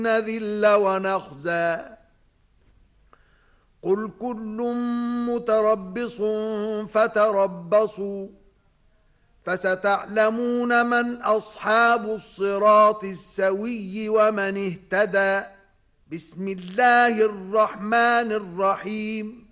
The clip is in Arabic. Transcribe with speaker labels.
Speaker 1: نذل ونخزى قل كل متربص فتربصوا فستعلمون من أصحاب الصراط السوي ومن اهتدى. بسم الله الرحمن الرحيم